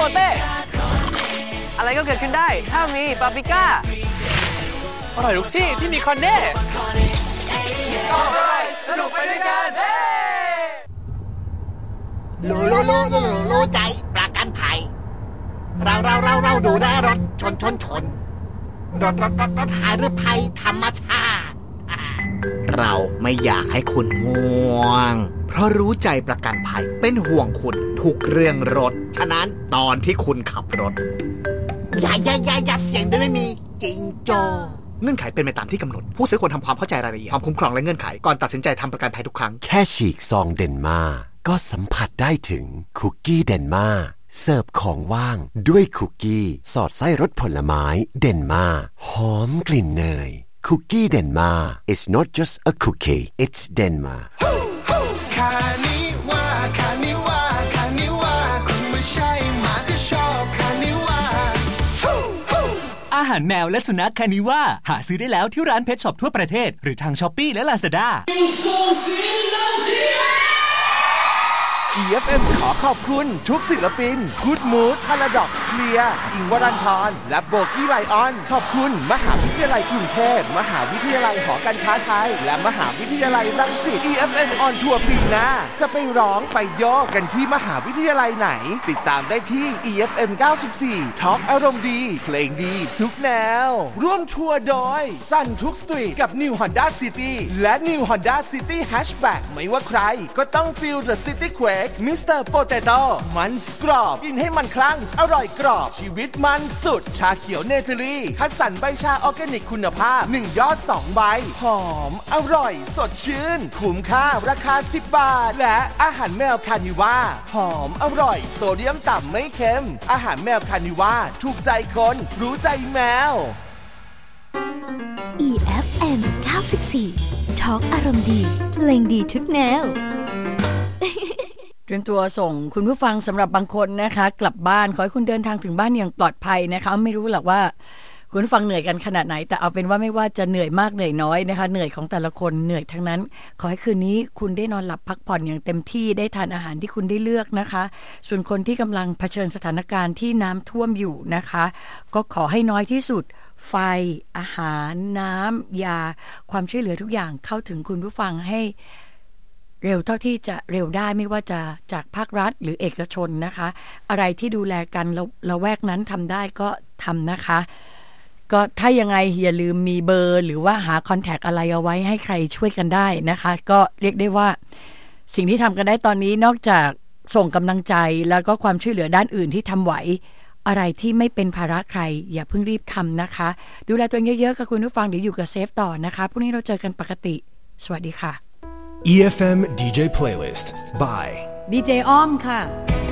เต้อะไรก็เกิดขึ้นได้ถ้ามีปาปริก้าอร่อยทุกที่ที่มีคอนเน่ก็อร่อยสนุกไปด้วยกันรู้ใจประกันภัยเราดูแลรถชนรถหายหรือภัยธรรมชาติเราไม่อยากให้คุณง่วงเพราะรู้ใจประกันภัยเป็นห่วงคุณทุกเรื่องรถฉะนั้นตอนที่คุณขับรถอย่าเสียงด้วยไม่มีจริงโจเงื่อนไขเป็นไปตามที่กำหนดผู้ซื้อควรทำความเข้าใจรายละเอียดความคุ้มครองและเงื่อนไขก่อนตัดสินใจทำประกันภัยทุกครั้งแค่ฉีกซองเดนมาร์ก็สัมผัสได้ถึงคุกกี้เดนมาร์เสิร์ฟของว่างด้วยคุกกี้สอดไส้รสผลไม้เดนมาร์หอมกลิ่นเนยคุกกี้เดนมาร์ It's not just a cookie it's Denmark คานิว่าคุณไม่ใช่หมาก็ชอบคานิว่าอาหารแมวและสุนัขคานิว่าหาซื้อได้แล้วที่ร้านเพทช็อปทั่วประเทศหรือทาง Shopee และ Lazada EFM ขอขอบคุณทุกศิลปิน Good Mood Paradox Clear อิงค์วรันธรและโบกี้ไลออนขอบคุณมหาวิทยาลัยกรุงเทพมหาวิทยาลัยหอการค้าไทยและมหาวิทยาลัยรังสิต EFM on Tour ปีหน้าจะไปร้องไปโยกกันที่มหาวิทยาลัยไหนติดตามได้ที่ EFM 94 Talk อารมณ์ดีเพลงดีทุกแนวร่วมทัวร์โดยสั้นทุกสตรีทกับ New Honda City และ New Honda City Hatchback ไม่ว่าใครก็ต้อง Feel the City Quakeมิสเตอร์โปเตโต้มันกรอบกินให้มันคลั่งอร่อยกรอบชีวิตมันสุดชาเขียวเนเจอรี่คัดสรรใบชาออร์แกนิกคุณภาพ1ยอด2ใบหอมอร่อยสดชื่นคุ้มค่าราคา10 บาทและอาหารแมวคานิว่าหอมอร่อยโซเดียมต่ำไม่เค็มอาหารแมวคานิว่าถูกใจคนรู้ใจแมว EFM 94 Talk อารมณ์ดีเพลงดีทุกแนวเตรียมตัวส่งคุณผู้ฟังสำหรับบางคนนะคะกลับบ้านขอให้คุณเดินทางถึงบ้านอย่างปลอดภัยนะคะไม่รู้หรอกว่าคุณผู้ฟังเหนื่อยกันขนาดไหนแต่เอาเป็นว่าไม่ว่าจะเหนื่อยมากเหนื่อยน้อยนะคะเหนื่อยของแต่ละคนเหนื่อยทั้งนั้นขอให้คืนนี้คุณได้นอนหลับพักผ่อนอย่างเต็มที่ได้ทานอาหารที่คุณได้เลือกนะคะส่วนคนที่กำลังเผชิญสถานการณ์ที่น้ำท่วมอยู่นะคะก็ขอให้น้อยที่สุดไฟอาหารน้ำยาความช่วยเหลือทุกอย่างเข้าถึงคุณผู้ฟังให้เร็วเท่าที่จะเร็วได้ไม่ว่าจะจากภาครัฐหรือเอกชนนะคะอะไรที่ดูแลกันละแวกนั้นทำได้ก็ทำนะคะก็ถ้ายังไงอย่าลืมมีเบอร์หรือว่าหาคอนแทคอะไรเอาไว้ให้ใครช่วยกันได้นะคะก็เรียกได้ว่าสิ่งที่ทำกันได้ตอนนี้นอกจากส่งกำลังใจแล้วก็ความช่วยเหลือด้านอื่นที่ทำไหวอะไรที่ไม่เป็นภาระใครอย่าเพิ่งรีบทำนะคะดูแลตัวเองเยอะๆค่ะคุณผู้ฟังเดี๋ยวอยู่กับเซฟต่อนะคะพรุ่งนี้เราเจอกันปกติสวัสดีค่ะ EFM DJ Playlist by DJ อ้อมค่ะ